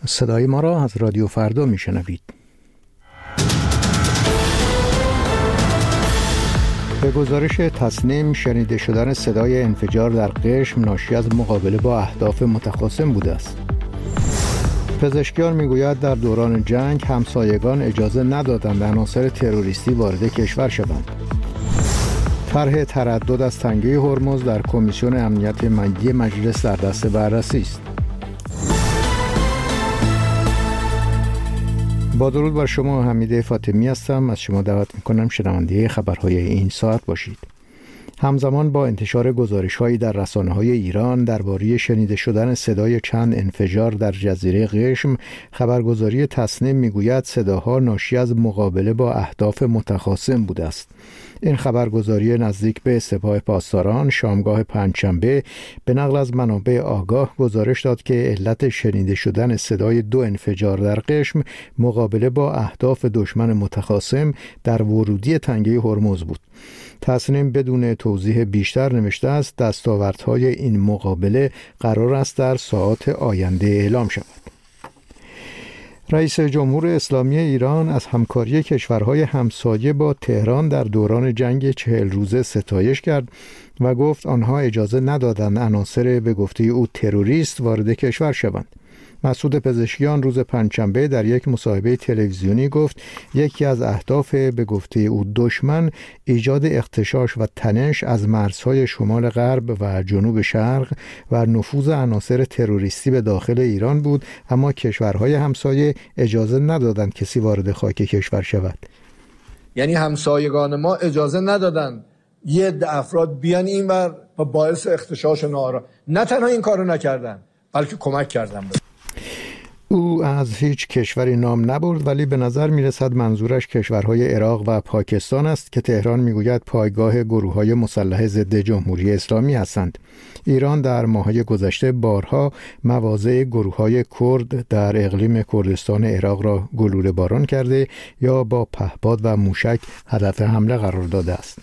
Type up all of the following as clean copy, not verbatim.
صدای ما را از رادیو فردا میشنوید. به گزارش تصنیم، شنیده شدن صدای انفجار در قشم ناشی از مقابله با اهداف متخاصم بوده است. پزشکیان میگویند در دوران جنگ همسایگان اجازه ندادند عناصر تروریستی وارد کشور شوند. طرح تردد از تنگه هرمز در کمیسیون امنیت ملی مجلس در دست بررسی است. با درود بر شما، حمید فاطمی هستم. از شما دعوت میکنم شنونده خبرهای این ساعت باشید. همزمان با انتشار گزارش‌هایی در رسانه‌های ایران درباره شنیده شدن صدای چند انفجار در جزیره قشم، خبرگزاری تصنیم میگوید صداها ناشی از مقابله با اهداف متخاصم بوده است. این خبرگزاری نزدیک به سپاه پاسداران شامگاه پنجشنبه به نقل از منابع آگاه گزارش داد که علت شنیده شدن صدای 2 انفجار در قشم مقابله با اهداف دشمن متخاصم در ورودی تنگه هرمز بود. تصنیم بدون توضیح بیشتر نوشته است دستاوردهای این مقابله قرار است در ساعات آینده اعلام شود. رئیس جمهور اسلامی ایران از همکاری کشورهای همسایه با تهران در دوران جنگ 40 روزه ستایش کرد و گفت آنها اجازه ندادند عناصر به گفته او تروریست وارد کشور شوند. مسعود پزشکیان روز پنجشنبه در یک مصاحبه تلویزیونی گفت یکی از اهداف به گفته او دشمن ایجاد اغتشاش و تنش از مرزهای شمال غرب و جنوب شرق و نفوذ عناصر تروریستی به داخل ایران بود، اما کشورهای همسایه اجازه ندادند کسی وارد خاک کشور شود. یعنی همسایگان ما اجازه ندادند یه عده افراد بیان اینور و باعث اغتشاش نارا. نه تنها این کارو نکردن بلکه کمک کردن. او از هیچ کشوری نام نبرد، ولی به نظر میرسد منظورش کشورهای عراق و پاکستان است که تهران میگوید پایگاه گروه‌های مسلح ضد جمهوری اسلامی هستند. ایران در ماه‌های گذشته بارها مواضع گروه‌های کرد در اقلیم کردستان عراق را گلوله باران کرده یا با پهپاد و موشک هدف حمله قرار داده است.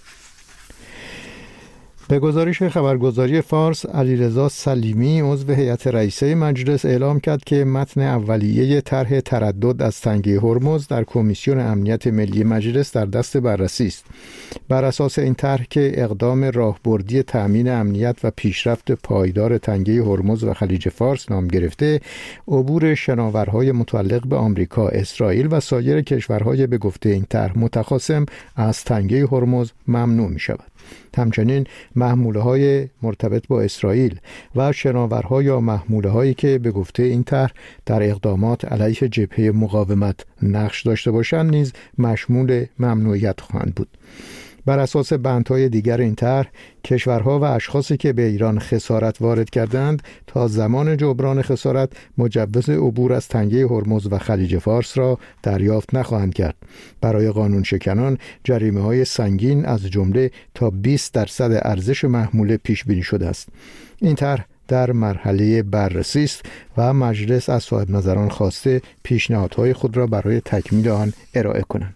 به گزارش خبرگزاری فارس، علیرضا سلیمی عضو هیئت رئیسه مجلس اعلام کرد که متن اولیه طرح تردد از تنگه هرمز در کمیسیون امنیت ملی مجلس در دست بررسی است. بر اساس این طرح که اقدام راهبردی تأمین امنیت و پیشرفت پایدار تنگه هرمز و خلیج فارس نام گرفته، عبور شناورهای متعلق به آمریکا، اسرائیل و سایر کشورهای به گفته این طرح متخاصم از تنگه هرمز ممنوع می شود. همچنین محموله‌های مرتبط با اسرائیل و شناورها یا محموله‌هایی که به گفته این طرح در اقدامات علیه جبهه مقاومت نقش داشته باشند نیز مشمول ممنوعیت خواهند بود. بر اساس بندهای دیگر این طرح، کشورها و اشخاصی که به ایران خسارت وارد کردند تا زمان جبران خسارت مجوز عبور از تنگه هرمز و خلیج فارس را دریافت نخواهند کرد. برای قانون شکنان جریمه‌های سنگین از جمله تا 20% ارزش محموله پیش بینی شده است. این طرح در مرحله بررسی است و مجلس از صاحب نظران خواسته پیشنهادهای خود را برای تکمیل آن ارائه کنند.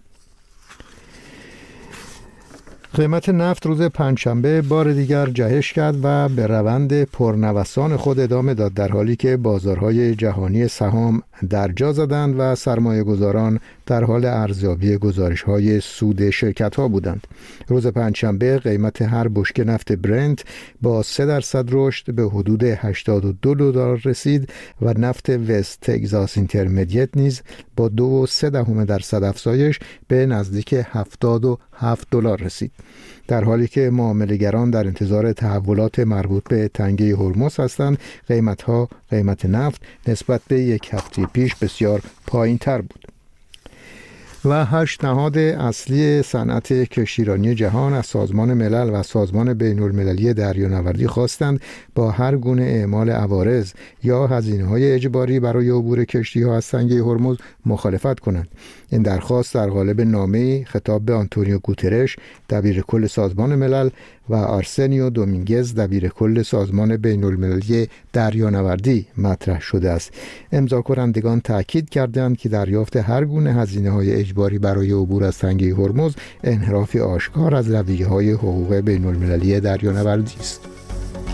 قیمت نفت روز پنجشنبه بار دیگر جهش کرد و به روند پرنوسان خود ادامه داد، در حالی که بازارهای جهانی سهام درجا زدند و سرمایه‌گذاران در حال ارزیابی گزارش‌های سود شرکت‌ها بودند. روز پنجشنبه قیمت هر بشکه نفت برنت با 3% رشد به حدود $82 رسید و نفت وست تگزاس اینترمدیت نیز با 2.3% افزایش به نزدیک $77 رسید. در حالی که معامله‌گران در انتظار تحولات مربوط به تنگه هرمز هستند، قیمت نفت نسبت به یک هفته پیش بسیار پایین‌تر بود. و 8 نهاد اصلی صنعت کشتیرانی جهان از سازمان ملل و سازمان بین‌المللی دریانوردی خواستند با هر گونه اعمال عوارض یا هزینه‌های اجباری برای عبور کشتی‌ها از تنگه هرمز مخالفت کنند. این درخواست در قالب نامه‌ای خطاب به آنتونیو گوترش، دبیرکل سازمان ملل، و آرسنیو دومینگز، دبیرکل سازمان بین‌المللی دریانوردی مطرح شده است. امضا کنندگان تاکید کردند که دریافت هر گونه هزینه‌های اجباری برای عبور از تنگه هرمز انحراف آشکار از رویه‌های حقوق بین‌المللی دریانوردی است.